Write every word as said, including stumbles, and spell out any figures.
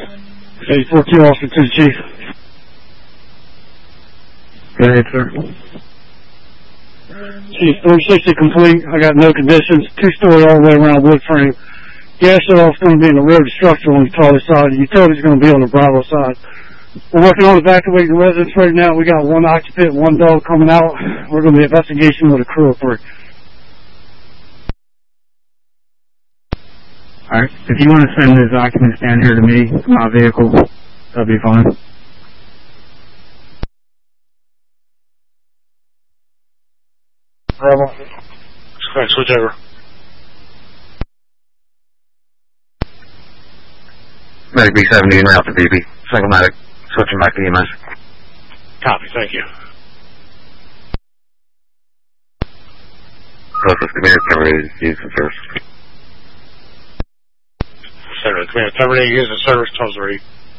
eighty-four Q Officer to the Chief. Go ahead, sir. Chief, three sixty complete. I got no conditions. Two-story all the way around wood frame. Gas shut-off's going to be in the road structure on the taller side. The utility's going to be on the Bravo side. We're working on evacuating residents right now. We got one occupant, one dog coming out. We're going to be investigating with a crew of three. Alright, if you want to send those documents down here to me, my vehicle, that'll be fine. Bravo. Correct, switch over. Medic B seventy en route to B B. Single medic, switching back to E M S. Copy, thank you. Closest commander, terminated, use the service. Commander, Commander, terminated, use the service, twelve three.